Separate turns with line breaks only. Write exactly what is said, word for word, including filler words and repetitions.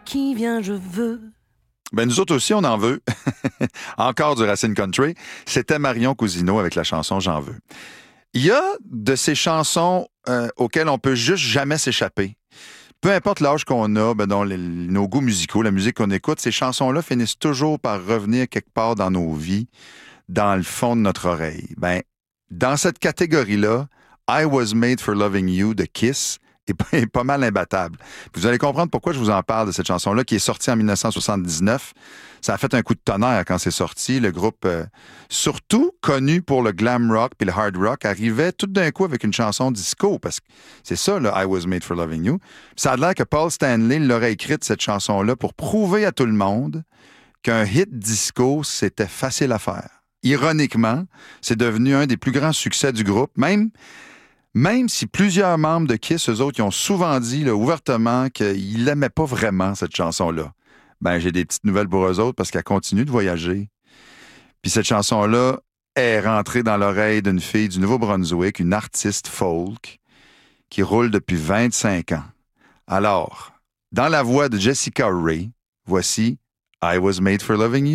qui vient, je veux.
Ben nous autres aussi, on en veut. Encore du Racine Country. C'était Marion Cousineau avec la chanson « J'en veux ». Il y a de ces chansons euh, auxquelles on peut juste jamais s'échapper. Peu importe l'âge qu'on a, ben dans les, nos goûts musicaux, la musique qu'on écoute, ces chansons-là finissent toujours par revenir quelque part dans nos vies, dans le fond de notre oreille. Ben, dans cette catégorie-là, « I Was Made for Loving You » de Kiss est pas mal imbattable. Vous allez comprendre pourquoi je vous en parle de cette chanson-là, qui est sortie en dix-neuf cent soixante-dix-neuf. Ça a fait un coup de tonnerre quand c'est sorti. Le groupe, euh, surtout connu pour le glam rock puis le hard rock, arrivait tout d'un coup avec une chanson disco, parce que c'est ça, le « I Was Made for Loving You ». Ça a l'air que Paul Stanley l'aurait écrite, cette chanson-là, pour prouver à tout le monde qu'un hit disco, c'était facile à faire. Ironiquement, c'est devenu un des plus grands succès du groupe, même... Même si plusieurs membres de Kiss, eux autres, ils ont souvent dit là, ouvertement qu'ils n'aimaient pas vraiment cette chanson-là. Ben, j'ai des petites nouvelles pour eux autres parce qu'elle continue de voyager. Puis cette chanson-là est rentrée dans l'oreille d'une fille du Nouveau-Brunswick, une artiste folk, qui roule depuis vingt-cinq ans. Alors, dans la voix de Jessica Rae, voici « I Was Made for Loving You ».